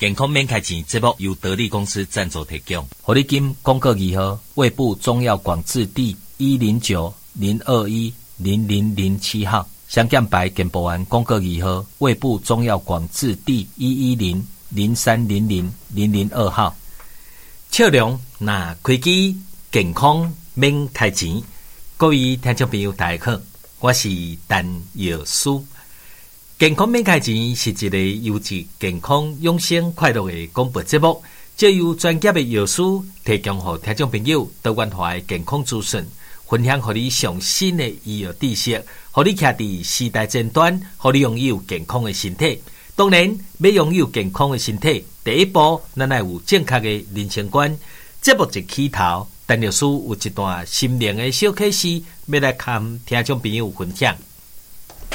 健康免开钱节目由得力公司赞助提供。 活力金广告语号：卫部中药广字第109-021-0007号。香港牌健保案广告语号：卫部中药广字第110-0300-002号。 笑容那开机健康免开钱。各位听众朋友大家好，我是陈药师。健康免开钱是一个优质健康养生快乐的广播节目，借由专业的药师提供给听众朋友多元化的健康资讯，分享给你上新的医药知识，让你徛伫时代尖端，让你拥有健康的身体。当然，要拥有健康的身体，第一步咱要有正确的人生观。节目一起头，陈药师有一段心灵的小启示，要来跟听众朋友分享。